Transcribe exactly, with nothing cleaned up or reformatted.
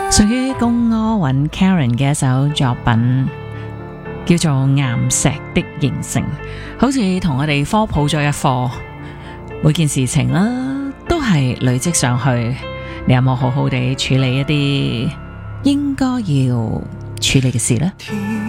屬於龔柯允 Karen 嘅一首作品，叫做《岩石的形成》，好似同我哋科普咗一課。每件事情啦，都係累積上去。你有冇好好地處理一啲應該要處理嘅事呢？ 天